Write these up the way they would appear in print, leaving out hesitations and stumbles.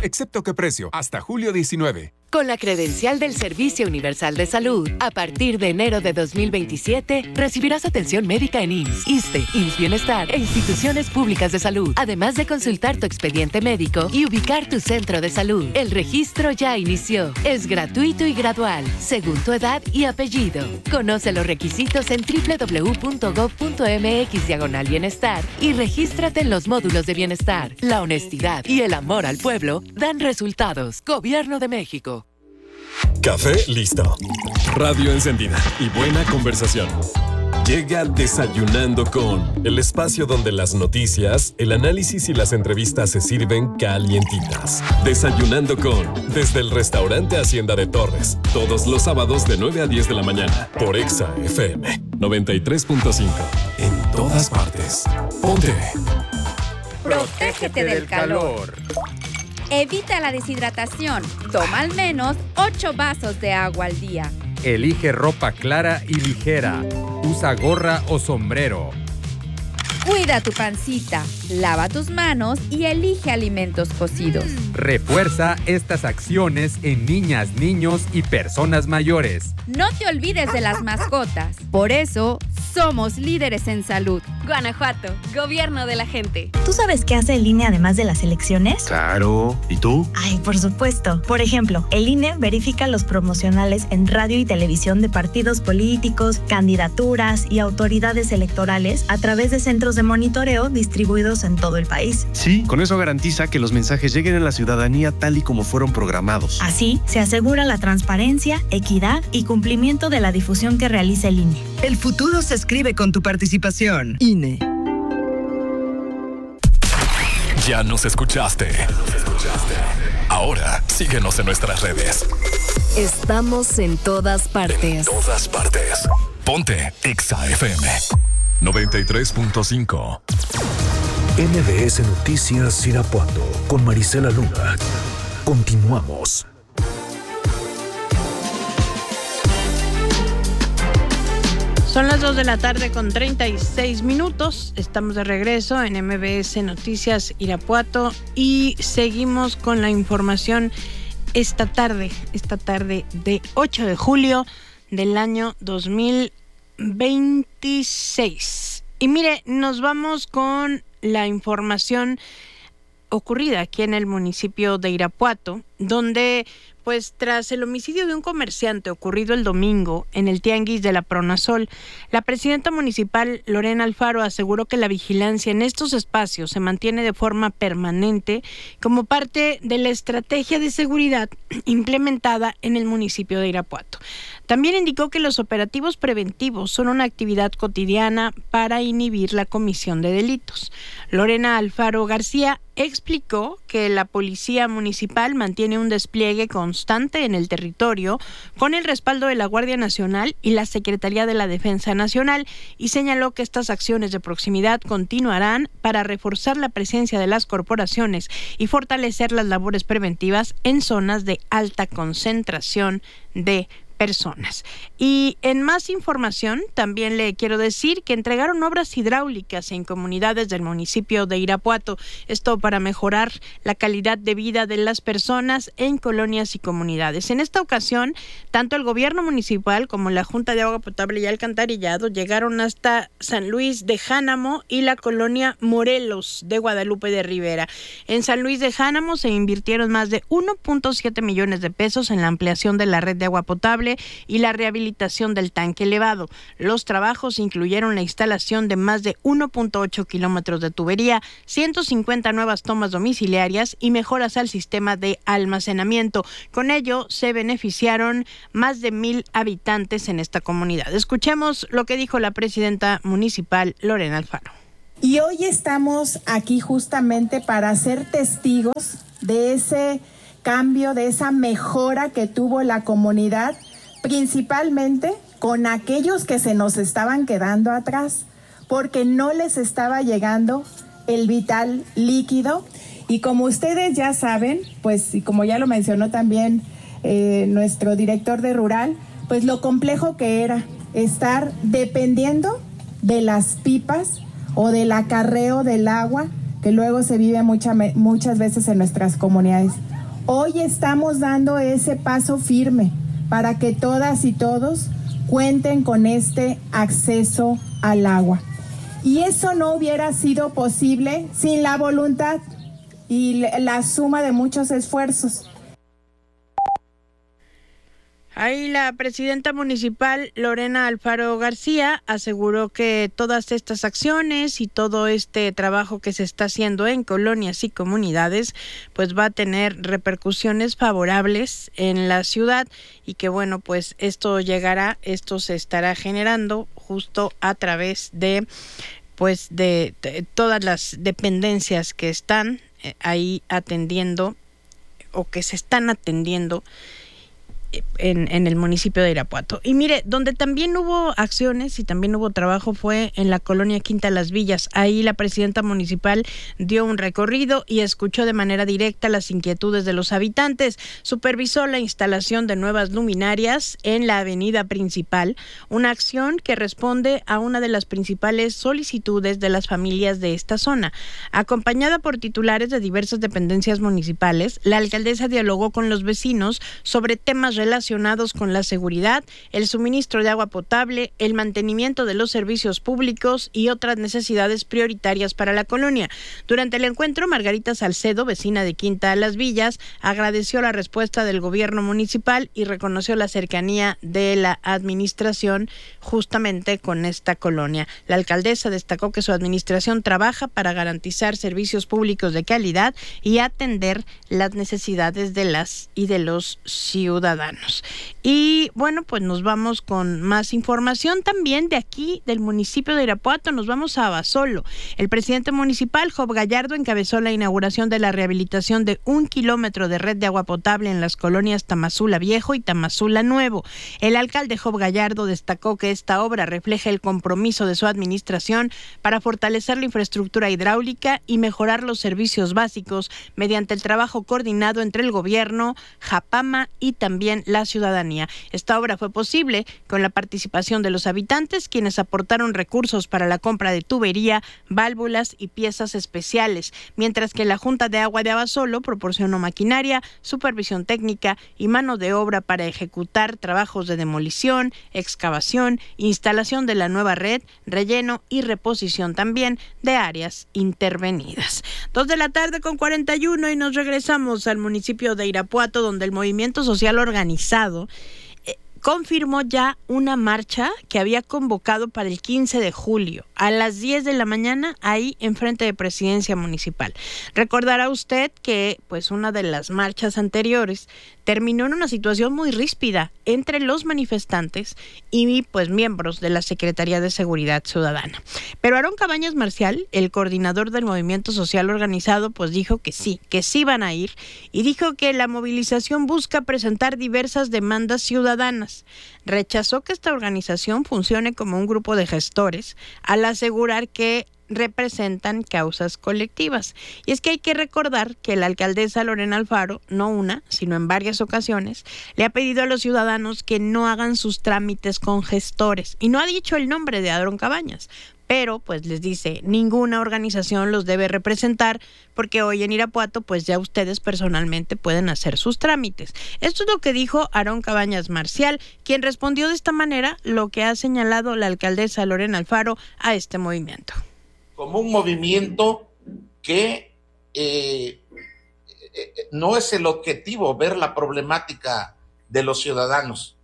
excepto que precio, hasta julio 19. Con la credencial del Servicio Universal de Salud, a partir de enero de 2027, recibirás atención médica en IMSS, ISSSTE, IMSS Bienestar e instituciones públicas de salud, además de consultar tu expediente médico y ubicar tu centro de salud. El registro ya inició. Es gratuito y gradual, según tu edad y apellido. Conoce los requisitos en www.gov.mx/bienestar y regístrate en los módulos de bienestar. La honestidad y el amor al pueblo dan resultados. Gobierno de México. Café listo. Radio encendida y buena conversación. Llega Desayunando con, el espacio donde las noticias, el análisis y las entrevistas se sirven calientitas. Desayunando con, desde el restaurante Hacienda de Torres, todos los sábados de 9 a 10 de la mañana, por Exa FM 93.5. En todas partes. Ponte. Protégete del calor. Evita la deshidratación. Toma al menos 8 vasos de agua al día. Elige ropa clara y ligera. Usa gorra o sombrero. Cuida tu pancita, lava tus manos y elige alimentos cocidos. Refuerza estas acciones en niñas, niños y personas mayores. No te olvides de las mascotas. Por eso, somos líderes en salud. Guanajuato, gobierno de la gente. ¿Tú sabes qué hace el INE además de las elecciones? Claro. ¿Y tú? Ay, por supuesto. Por ejemplo, el INE verifica los promocionales en radio y televisión de partidos políticos, candidaturas y autoridades electorales a través de centros de monitoreo distribuidos en todo el país. Sí, con eso garantiza que los mensajes lleguen a la ciudadanía tal y como fueron programados. Así, se asegura la transparencia, equidad y cumplimiento de la difusión que realiza el INE. El futuro se escribe con tu participación. INE. Ya nos escuchaste. Ahora, síguenos en nuestras redes. Estamos en todas partes. En todas partes. Ponte Exa FM 93.5. MBS Noticias Irapuato con Marisela Luna. Continuamos. Son las 2 de la tarde con 36 minutos. Estamos de regreso en MBS Noticias Irapuato y seguimos con la información esta tarde de 8 de julio del año 2026. Y mire, nos vamos con la información ocurrida aquí en el municipio de Irapuato, donde pues tras el homicidio de un comerciante ocurrido el domingo en el tianguis de la Pronasol, la presidenta municipal Lorena Alfaro aseguró que la vigilancia en estos espacios se mantiene de forma permanente como parte de la estrategia de seguridad implementada en el municipio de Irapuato. También indicó que los operativos preventivos son una actividad cotidiana para inhibir la comisión de delitos. Lorena Alfaro García explicó que la Policía Municipal mantiene un despliegue constante en el territorio con el respaldo de la Guardia Nacional y la Secretaría de la Defensa Nacional y señaló que estas acciones de proximidad continuarán para reforzar la presencia de las corporaciones y fortalecer las labores preventivas en zonas de alta concentración de personas. Y en más información, también le quiero decir que entregaron obras hidráulicas en comunidades del municipio de Irapuato, esto para mejorar la calidad de vida de las personas en colonias y comunidades. En esta ocasión, tanto el gobierno municipal como la Junta de Agua Potable y Alcantarillado llegaron hasta San Luis de Jánamo y la colonia Morelos de Guadalupe de Rivera. En San Luis de Jánamo se invirtieron más de 1.7 millones de pesos en la ampliación de la red de agua potable y la rehabilitación del tanque elevado. Los trabajos incluyeron la instalación de más de 1.8 kilómetros de tubería, 150 nuevas tomas domiciliarias y mejoras al sistema de almacenamiento. Con ello se beneficiaron más de 1,000 habitantes en esta comunidad. Escuchemos lo que dijo la presidenta municipal Lorena Alfaro. Y hoy estamos aquí justamente para ser testigos de ese cambio, de esa mejora que tuvo la comunidad, principalmente con aquellos que se nos estaban quedando atrás, porque no les estaba llegando el vital líquido. Y como ustedes ya saben, pues, y como ya lo mencionó también nuestro director de Rural, pues lo complejo que era estar dependiendo de las pipas o del acarreo del agua que luego se vive muchas veces en nuestras comunidades. Hoy estamos dando ese paso firme para que todas y todos cuenten con este acceso al agua. Y eso no hubiera sido posible sin la voluntad y la suma de muchos esfuerzos. Ahí la presidenta municipal, Lorena Alfaro García, aseguró que todas estas acciones y todo este trabajo que se está haciendo en colonias y comunidades, pues va a tener repercusiones favorables en la ciudad y que bueno, pues esto se estará generando justo a través de todas las dependencias que están ahí atendiendo o que se están atendiendo en el municipio de Irapuato. Y mire, donde también hubo acciones y también hubo trabajo fue en la colonia Quinta Las Villas. Ahí la presidenta municipal dio un recorrido y escuchó de manera directa las inquietudes de los habitantes. Supervisó la instalación de nuevas luminarias en la avenida principal, una acción que responde a una de las principales solicitudes de las familias de esta zona. Acompañada por titulares de diversas dependencias municipales, la alcaldesa dialogó con los vecinos sobre temas relacionados con la seguridad, el suministro de agua potable, el mantenimiento de los servicios públicos y otras necesidades prioritarias para la colonia. Durante el encuentro, Margarita Salcedo, vecina de Quinta Las Villas, agradeció la respuesta del gobierno municipal y reconoció la cercanía de la administración justamente con esta colonia. La alcaldesa destacó que su administración trabaja para garantizar servicios públicos de calidad y atender las necesidades de las y de los ciudadanos. Y bueno, pues nos vamos con más información también de aquí, del municipio de Irapuato. Nos vamos a Abasolo. El presidente municipal, Job Gallardo, encabezó la inauguración de la rehabilitación de 1 kilómetro de red de agua potable en las colonias Tamazula Viejo y Tamazula Nuevo. El alcalde Job Gallardo destacó que esta obra refleja el compromiso de su administración para fortalecer la infraestructura hidráulica y mejorar los servicios básicos mediante el trabajo coordinado entre el gobierno, Japama y también la ciudadanía. Esta obra fue posible con la participación de los habitantes, quienes aportaron recursos para la compra de tubería, válvulas y piezas especiales, mientras que la Junta de Agua de Abasolo proporcionó maquinaria, supervisión técnica y mano de obra para ejecutar trabajos de demolición, excavación, instalación de la nueva red, relleno y reposición también de áreas intervenidas. 2:41 p.m. y nos regresamos al municipio de Irapuato, donde el movimiento social organizado confirmó ya una marcha que había convocado para el 15 de julio a las 10 de la mañana ahí enfrente de Presidencia Municipal. Recordará usted que pues una de las marchas anteriores terminó en una situación muy ríspida entre los manifestantes y pues miembros de la Secretaría de Seguridad Ciudadana. Pero Aarón Cabañas Marcial, el coordinador del Movimiento Social Organizado, pues dijo que sí van a ir y dijo que la movilización busca presentar diversas demandas ciudadanas. Rechazó que esta organización funcione como un grupo de gestores al asegurar que representan causas colectivas. Y es que hay que recordar que la alcaldesa Lorena Alfaro, no una, sino en varias ocasiones, le ha pedido a los ciudadanos que no hagan sus trámites con gestores. Y no ha dicho el nombre de Aarón Cabañas, pero pues les dice, ninguna organización los debe representar porque hoy en Irapuato pues ya ustedes personalmente pueden hacer sus trámites. Esto es lo que dijo Aarón Cabañas Marcial, quien respondió de esta manera lo que ha señalado la alcaldesa Lorena Alfaro a este movimiento. Como un movimiento que no es el objetivo ver la problemática de los ciudadanos.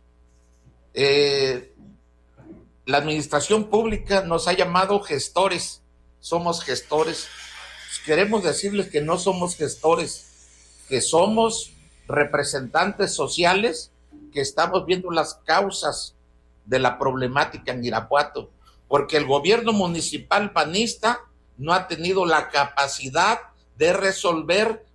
La administración pública nos ha llamado gestores, somos gestores. Queremos decirles que no somos gestores, que somos representantes sociales que estamos viendo las causas de la problemática en Irapuato, porque el gobierno municipal panista no ha tenido la capacidad de resolver